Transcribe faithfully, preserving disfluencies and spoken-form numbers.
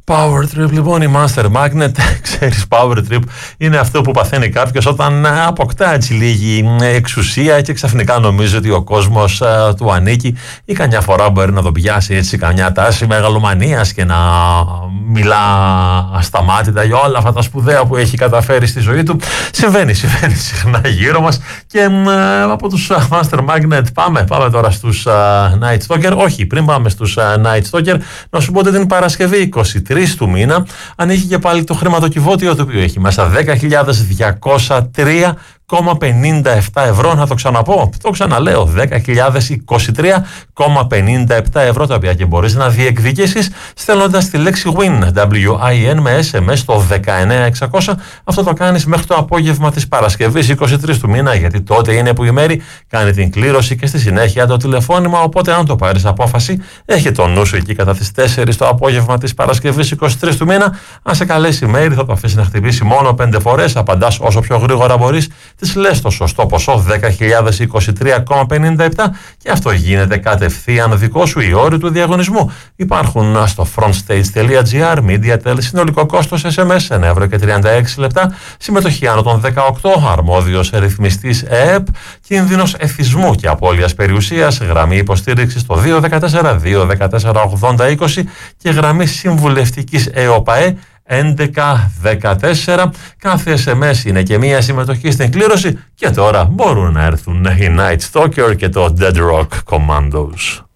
Power Trip, λοιπόν, η Master Magnet, ξέρεις, Power Trip είναι αυτό που παθαίνει κάποιος όταν αποκτά έτσι λίγη εξουσία και ξαφνικά νομίζει ότι ο κόσμος α, του ανήκει, ή καμιά φορά μπορεί να τον πιάσει έτσι καμιά τάση μεγαλομανίας και να μιλά ασταμάτητα για όλα αυτά τα σπουδαία που έχει καταφέρει στη ζωή του. Συμβαίνει, συμβαίνει συχνά γύρω μας και α, από τους α, Master Magnet πάμε, πάμε τώρα στους α, Night Stalker. Όχι, πριν πάμε στους α, Night Stalker, να σου πω ότι την Παρασκευή είκοσι τρεις του μήνα ανοίγει και πάλι το χρηματοκιβώτιο, το οποίο έχει μέσα δέκα χιλιάδες διακόσια τρία κόμμα πενήντα επτά ευρώ. Να το ξαναπώ, το ξαναλέω, δέκα χιλιάδες είκοσι τρία κόμμα πενήντα επτά ευρώ, τα οποία και μπορείς να διεκδικήσεις στέλνοντας τη λέξη win, W-I-N, με ες εμ ες στο δεκαεννέα εξακόσια. Αυτό το κάνεις μέχρι το απόγευμα της Παρασκευής είκοσι τρεις του μήνα, γιατί τότε είναι που η Μέρη κάνει την κλήρωση και στη συνέχεια το τηλεφώνημα. Οπότε, αν το πάρεις απόφαση, έχει το νου σου εκεί κατά τις τέσσερις το απόγευμα της Παρασκευής είκοσι τρεις του μήνα. Αν σε καλέσει η Μέρη, θα το αφήσει να χτυπήσει μόνο πέντε φορές. Απαντάς όσο πιο γρήγορα μπορείς. Της λες το σωστό ποσό, δέκα χιλιάδες είκοσι τρία κόμμα πενήντα επτά, και αυτό γίνεται κατευθείαν δικό σου. Οι όροι του διαγωνισμού υπάρχουν στο frontstage.gr. MediaTel, συνολικό κόστος ες εμ ες ένα ευρώ και τριάντα έξι λεπτά, συμμετοχή άνω των δεκαοκτώ, αρμόδιος ρυθμιστής ΕΕΠ, κίνδυνος εθισμού και απώλειας περιουσίας, γραμμή υποστήριξης στο δύο ένα τέσσερα δύο ένα τέσσερα ογδόντα είκοσι και γραμμή συμβουλευτικής ΕΟΠΑΕ έντεκα δεκατέσσερα. Κάθε ες εμ ες είναι και μία συμμετοχή στην κλήρωση, και τώρα μπορούν να έρθουν οι Night Stalker και το Dead Rock Commandos.